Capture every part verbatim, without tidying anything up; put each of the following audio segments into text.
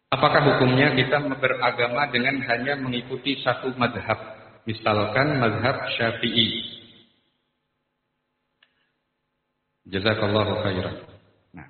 Apakah hukumnya kita beragama dengan hanya mengikuti satu mazhab, misalkan mazhab Syafi'i? Jazakallahu khairan. Nah,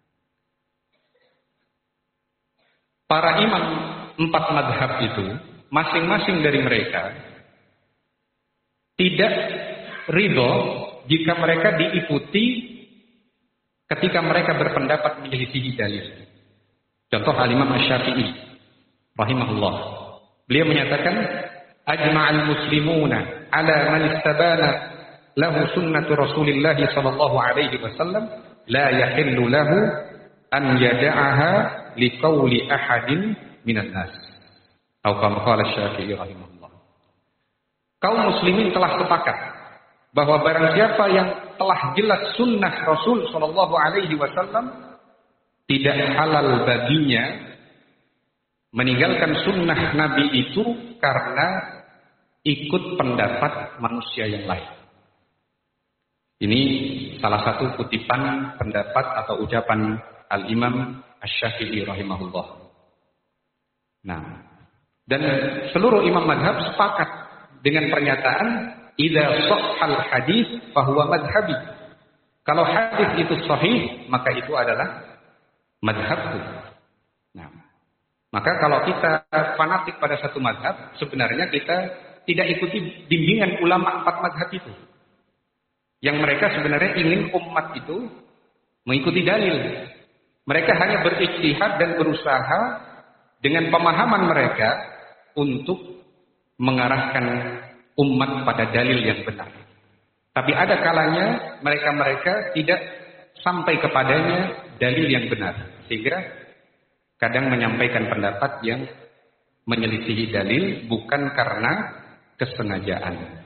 para imam empat mazhab itu, masing-masing dari mereka tidak ridho jika mereka diikuti ketika mereka berpendapat menyelisihi dalil. Contoh Al-Imam Asy-Syafi'i rahimahullah. Beliau menyatakan ajma'al muslimuna ala man istabana lahu sunnatu Rasulillah sallallahu alaihi wasallam la yahillu lahu an yada'aha liqauli ahadin minan nas. Atau kama qala Asy-Syafi'i rahimahullah. Kaum muslimin telah sepakat bahwa barang siapa yang telah jelas sunnah Rasul sallallahu alaihi wasallam, tidak halal baginya meninggalkan sunnah Nabi itu karena ikut pendapat manusia yang lain. Ini salah satu kutipan pendapat atau ucapan Al-Imam Asy-Syafi'i rahimahullah. Nah, dan seluruh imam madhab sepakat dengan pernyataan idza shahhal hadis fahuwa madhhabi. Kalau hadis itu sahih, maka itu adalah madhabku. Nah, maka kalau kita fanatik pada satu madhab, sebenarnya kita tidak ikuti bimbingan ulama empat madhab itu. Yang mereka sebenarnya ingin umat itu mengikuti dalil. Mereka hanya berijtihad dan berusaha dengan pemahaman mereka untuk mengarahkan umat pada dalil yang benar. Tapi ada kalanya mereka-mereka tidak sampai kepadanya dalil yang benar, sehingga kadang menyampaikan pendapat yang menyelisihi dalil bukan karena kesengajaan.